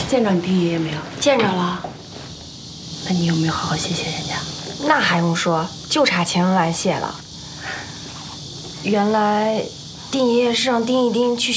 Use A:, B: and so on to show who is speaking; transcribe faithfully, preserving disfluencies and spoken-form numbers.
A: 见着你丁爷爷没有？
B: 见着了。
A: 那你有没有好好谢谢人家？
B: 那还用说，就差千恩万谢了。原来，丁爷爷是让丁一丁去